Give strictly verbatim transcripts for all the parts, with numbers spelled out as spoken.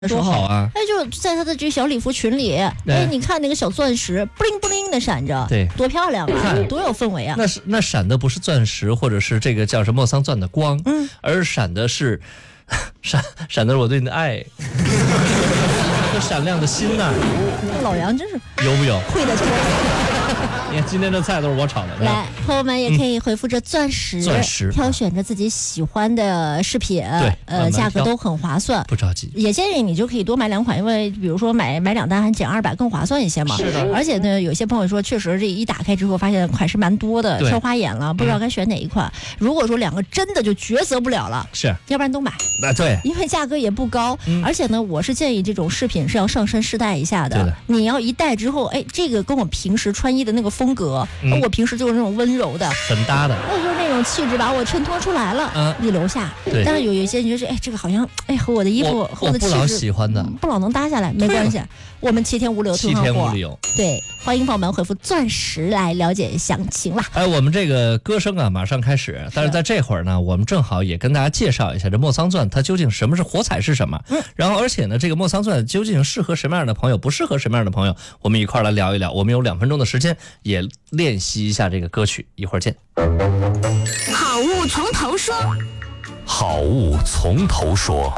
的时候，多好啊！ 哎，就在他的这个小礼服群里，哎，你看那个小钻石布灵布灵的闪着， 对， 多漂亮啊，多有氛围啊！ 那是那闪的不是钻石，或者是这个叫什么莫桑钻的光，嗯，而闪的是闪闪的是我对你的爱，和闪亮的心呐、啊。 老杨真是有不有会的多。 你看今天的菜都是我炒的。 来，朋友们也可以回复着钻石， 钻石挑选着自己喜欢的饰品， 对， 呃，价格都很划算， 不着急。 也建议你就可以多买两款，因为比如说买买两单还减二百，更划算一些嘛。 是的。 而且呢，有些朋友说，确实这一打开之后发现款式蛮多的，挑花眼了，不知道该选哪一款。嗯、如果说两个真的就抉择不了了， 是， 要不然都买。 啊，对， 因为价格也不高，嗯、而且呢，我是建议这种饰品是要上身试戴一下的。 对的。 你要一戴之后，哎，这个跟我平时穿衣的那个风格。嗯我平时就是那种温柔的， 很搭的， 那就是那种气质把我衬托出来了。嗯，你留下。 对， 但是有一些你就是，哎，这个好像，哎，和我的衣服和我的气质不老喜欢的， 不老能搭下来，没关系。我们七天无理由退换货。 七天无理由。 对，欢迎朋友们回复钻石来了解详情啦。 哎，我们这个歌声啊，马上开始，但是在这会儿呢，我们正好也跟大家介绍一下这莫桑钻它究竟什么是火彩是什么。嗯，然后而且呢，这个莫桑钻究竟适合什么样的朋友，不适合什么样的朋友，我们一块来聊一聊。我们有两分钟的时间，也练习一下这个歌曲，一会儿见。 好物从头说， 好物从头说。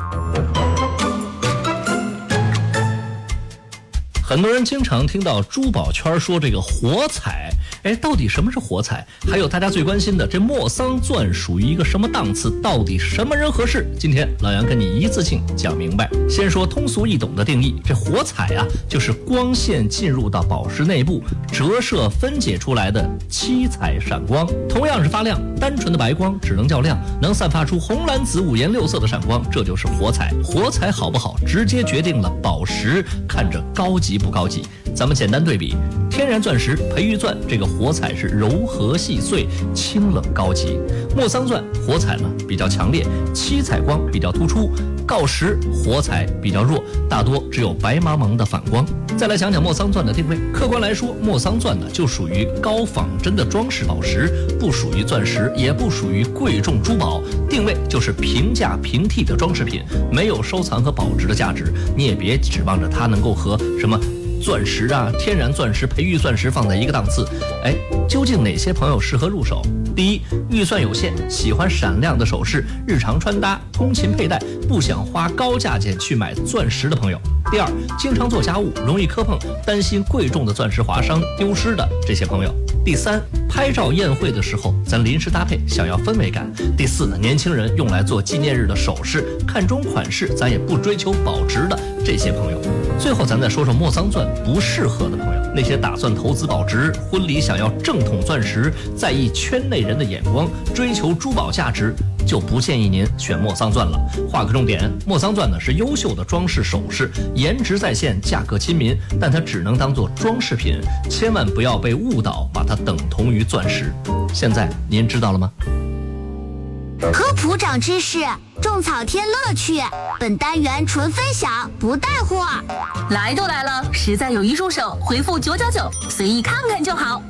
很多人经常听到珠宝圈说这个火彩，哎，到底什么是火彩？还有大家最关心的这莫桑钻属于一个什么档次？到底什么人合适？今天老杨跟你一次性讲明白。先说通俗易懂的定义，这火彩啊，就是光线进入到宝石内部，折射分解出来的七彩闪光。同样是发亮，单纯的白光只能叫亮，能散发出红蓝紫五颜六色的闪光，这就是火彩。火彩好不好，直接决定了宝石看着高级不高级。咱们简单对比，天然钻石培育钻这个火彩是柔和细碎、清冷高级；莫桑钻火彩呢比较强烈，七彩光比较突出；锆石火彩比较弱，大多只有白茫茫的反光。再来讲讲莫桑钻的定位，客观来说，莫桑钻呢就属于高仿真的装饰宝石，不属于钻石，也不属于贵重珠宝，定位就是平价平替的装饰品，没有收藏和保值的价值。你也别指望着它能够和什么钻石啊、天然钻石、培育钻石放在一个档次。哎，究竟哪些朋友适合入手？第一，预算有限，喜欢闪亮的首饰，日常穿搭、通勤佩戴，不想花高价钱去买钻石的朋友。第二，经常做家务，容易磕碰，担心贵重的钻石划伤丢失的这些朋友。第三，拍照宴会的时候咱临时搭配，想要氛围感。第四呢，年轻人用来做纪念日的首饰，看中款式咱也不追求保值的这些朋友。最后咱再说说莫桑钻不适合的朋友，那些打算投资保值、婚礼想要正统钻石、在意圈内人的眼光、追求珠宝价值，就不建议您选莫桑钻了。画个重点，莫桑钻呢是优秀的装饰首饰，颜值在线，价格亲民，但它只能当做装饰品，千万不要被误导，把它等同于钻石。现在您知道了吗？ 科普长知识，种草添乐趣。本单元纯分享，不带货。 来都来了，实在有一入手，回复九九九，随意看看就好。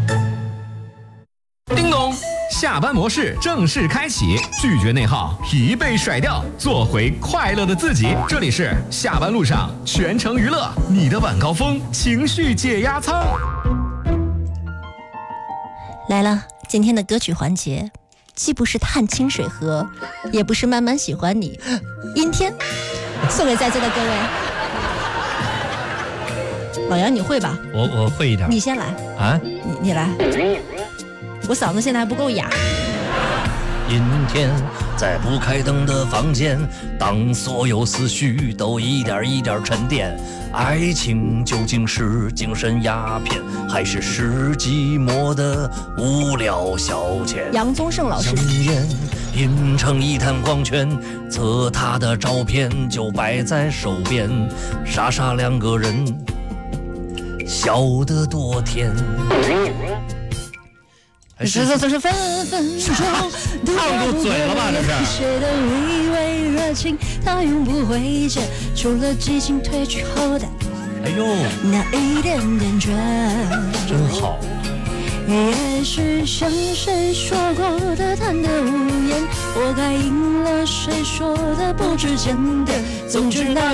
叮咚，下班模式正式开启，拒绝内耗，疲惫甩掉，做回快乐的自己。这里是下班路上全程娱乐，你的晚高峰情绪解压舱。 来了，今天的歌曲环节。既不是探清水河，也不是慢慢喜欢你，阴天，送给在座的各位。老杨，你会吧？ 我我会一点。 你先来啊！ 你你来，我嗓子现在还不够哑。 阴天，在不开灯的房间，当所有思绪都一点一点沉淀，爱情究竟是精神鸦片，还是是寂寞的无聊消遣？ 杨宗盛老师， 香烟印成一滩光圈，侧他的照片就摆在手边，傻傻两个人，笑得多甜。 这这这是分分钟， 烫住嘴了吧？这是谁的微微热情，它永不会减，除了激情褪去后的， 哎呦， 那一点点倦， 真好。 也许像谁说过的贪得无厌，活该应了谁说的不值钱的总之那